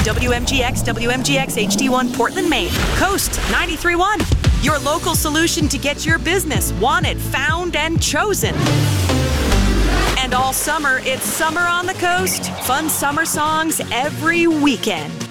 WMGX, WMGX HD1 Portland, Maine. Coast 93.1. Your local solution to get your business wanted, found, and chosen. And all summer, it's Summer on the Coast. Fun summer songs every weekend.